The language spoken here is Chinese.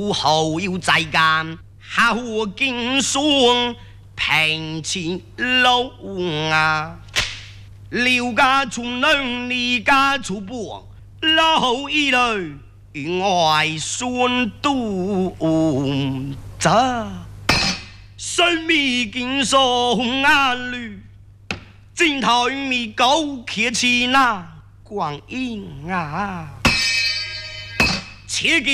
父后有在干，好我经霜平前路啊，刘家从能，李家从薄，老一类外孙都这。生命经送啊绿，金台米高客气那光阴啊，切记。